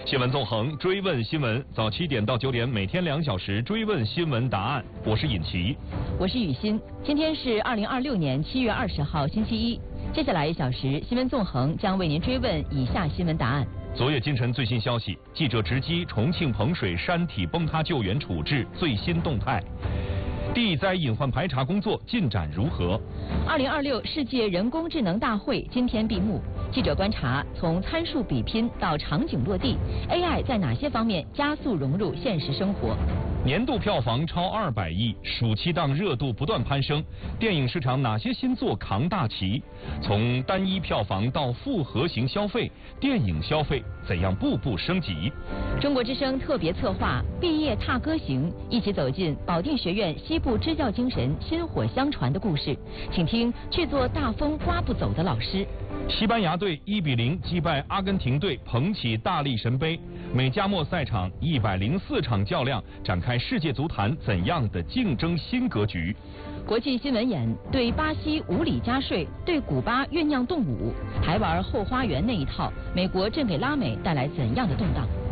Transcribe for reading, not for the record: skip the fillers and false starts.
新闻纵横，追问新闻，早7点到9点，每天2小时追问新闻答案。我是尹奇， 我是雨欣。今天是2026年7月20号，星期一。接下来1小时，新闻纵横将为您追问以下新闻答案。 昨夜今晨最新消息，记者直击重庆彭水山体崩塌救援处置最新动态。地灾隐患排查工作进展如何 ？2026世界人工智能大会今天闭幕。记者观察，从参数比拼到场景落地 ，AI 在哪些方面加速融入现实生活？ 年度票房超200亿，暑期档热度不断攀升。电影市场哪些新作扛大旗？从单一票房到复合型消费，电影消费怎样步步升级？ 中国之声特别策划毕业踏歌行，一起走进保定学院西部支教精神薪火相传的故事，请听去做大风刮不走的老师。 西班牙队1比0击败阿根廷队，捧起大力神杯。美加墨赛场104场较量，展开世界足坛怎样的竞争新格局？ 国际新闻眼对巴西无理加税，对古巴酝酿动武，还玩后花园那一套，美国正给拉美带来怎样的动荡？